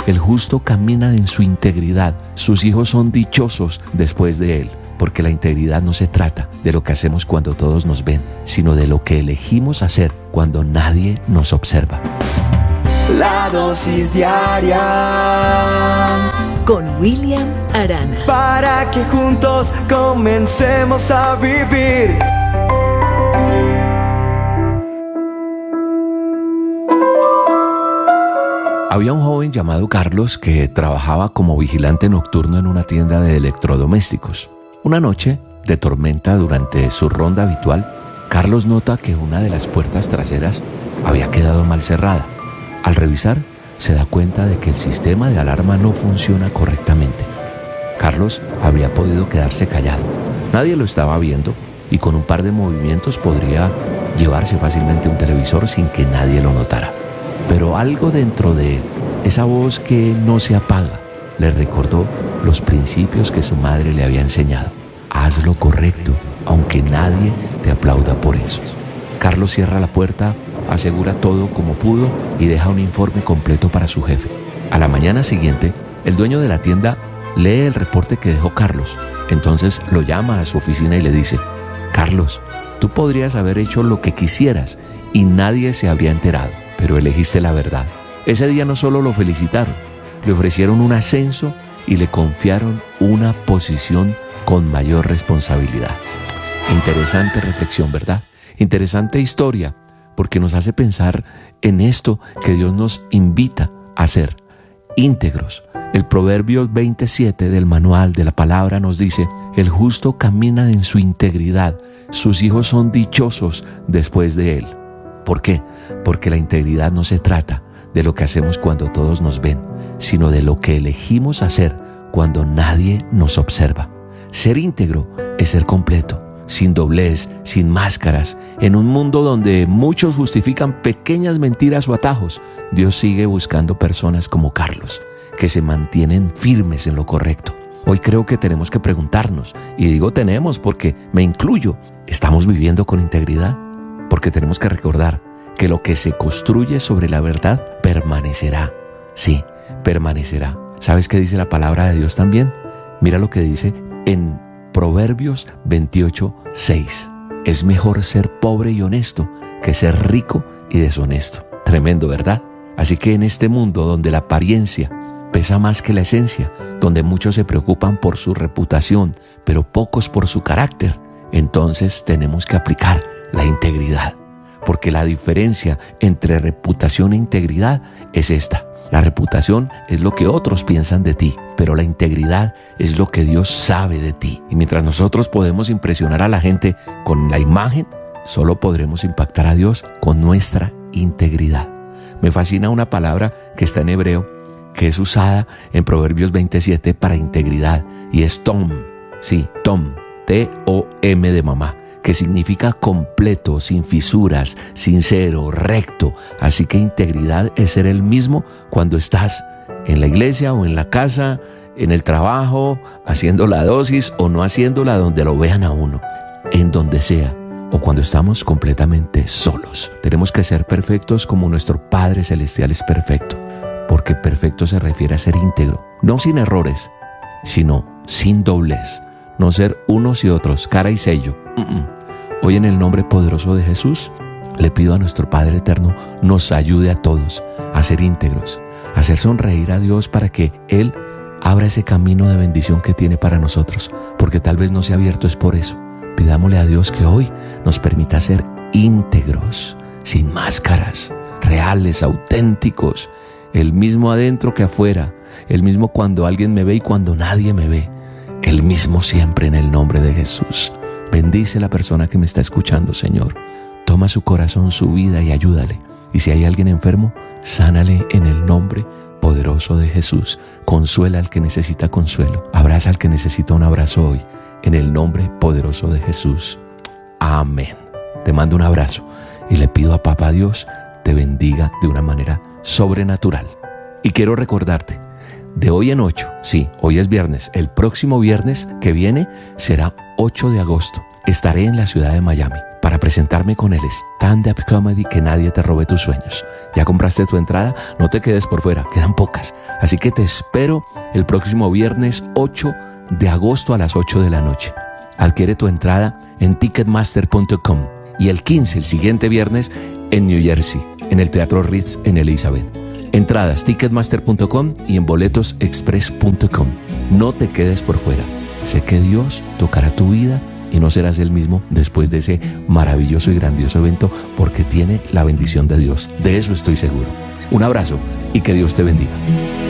el justo camina en su integridad, sus hijos son dichosos después de él. Porque la integridad no se trata de lo que hacemos cuando todos nos ven, sino de lo que elegimos hacer cuando nadie nos observa. La dosis diaria con William Arana. Para que juntos comencemos a vivir. Había un joven llamado Carlos que trabajaba como vigilante nocturno en una tienda de electrodomésticos. Una noche de tormenta, durante su ronda habitual, Carlos nota que una de las puertas traseras había quedado mal cerrada. Al revisar, se da cuenta de que el sistema de alarma no funciona correctamente. Carlos habría podido quedarse callado. Nadie lo estaba viendo y con un par de movimientos podría llevarse fácilmente un televisor sin que nadie lo notara. Pero algo dentro de él, esa voz que no se apaga, le recordó los principios que su madre le había enseñado. Haz lo correcto, aunque nadie te aplauda por eso. Carlos cierra la puerta, asegura todo como pudo y deja un informe completo para su jefe. A la mañana siguiente, el dueño de la tienda lee el reporte que dejó Carlos. Entonces lo llama a su oficina y le dice: Carlos, tú podrías haber hecho lo que quisieras y nadie se habría enterado, pero elegiste la verdad. Ese día no solo lo felicitaron, le ofrecieron un ascenso y le confiaron una posición con mayor responsabilidad. Interesante reflexión, ¿verdad? Interesante historia, porque nos hace pensar en esto que Dios nos invita a ser íntegros. El Proverbios 27 del manual de la palabra nos dice: el justo camina en su integridad, sus hijos son dichosos después de él. ¿Por qué? Porque la integridad no se trata de lo que hacemos cuando todos nos ven, sino de lo que elegimos hacer cuando nadie nos observa. Ser íntegro es ser completo, sin doblez, sin máscaras. En un mundo donde muchos justifican pequeñas mentiras o atajos, Dios sigue buscando personas como Carlos, que se mantienen firmes en lo correcto. Hoy creo que tenemos que preguntarnos, y digo tenemos porque me incluyo, ¿estamos viviendo con integridad? Porque tenemos que recordar que lo que se construye sobre la verdad permanecerá. Sí, permanecerá. ¿Sabes qué dice la palabra de Dios también? Mira lo que dice en Proverbios 28:6. Es mejor ser pobre y honesto que ser rico y deshonesto. Tremendo, ¿verdad? Así que en este mundo donde la apariencia pesa más que la esencia, donde muchos se preocupan por su reputación, pero pocos por su carácter, entonces tenemos que aplicar la integridad. Porque la diferencia entre reputación e integridad es esta. La reputación es lo que otros piensan de ti, pero la integridad es lo que Dios sabe de ti. Y mientras nosotros podemos impresionar a la gente con la imagen, solo podremos impactar a Dios con nuestra integridad. Me fascina una palabra que está en hebreo, que es usada en Proverbios 27 para integridad, y es tom. Sí, tom, T-O-M de mamá, que significa completo, sin fisuras, sincero, recto. Así que integridad es ser el mismo cuando estás en la iglesia o en la casa, en el trabajo, haciendo la dosis o no haciéndola, donde lo vean a uno, en donde sea, o cuando estamos completamente solos. Tenemos que ser perfectos como nuestro Padre Celestial es perfecto, porque perfecto se refiere a ser íntegro, no sin errores, sino sin doblez. No ser unos y otros, cara y sello. Hoy en el nombre poderoso de Jesús, le pido a nuestro Padre Eterno nos ayude a todos a ser íntegros, a hacer sonreír a Dios para que Él abra ese camino de bendición que tiene para nosotros, porque tal vez no se ha abierto es por eso. Pidámosle a Dios que hoy nos permita ser íntegros, sin máscaras, reales, auténticos, el mismo adentro que afuera, el mismo cuando alguien me ve y cuando nadie me ve, el mismo siempre en el nombre de Jesús. Bendice a la persona que me está escuchando, Señor. Toma su corazón, su vida y ayúdale. Y si hay alguien enfermo, sánale en el nombre poderoso de Jesús. Consuela al que necesita consuelo. Abraza al que necesita un abrazo hoy, en el nombre poderoso de Jesús. Amén. Te mando un abrazo y le pido a Papá Dios te bendiga de una manera sobrenatural. Y quiero recordarte, de hoy en 8, sí, hoy es viernes, el próximo viernes que viene será 8 de agosto. Estaré en la ciudad de Miami. para presentarme con el stand-up comedy Que nadie te robe tus sueños. ¿Ya compraste tu entrada? No te quedes por fuera, quedan pocas. Así que te espero el próximo viernes 8 de agosto a las 8 de la noche. Adquiere tu entrada en ticketmaster.com y el 15, el siguiente viernes, en New Jersey, en el Teatro Ritz en Elizabeth. Entradas ticketmaster.com y en boletosexpress.com. No te quedes por fuera. Sé que Dios tocará tu vida y no serás el mismo después de ese maravilloso y grandioso evento, porque tiene la bendición de Dios. De eso estoy seguro. Un abrazo y que Dios te bendiga.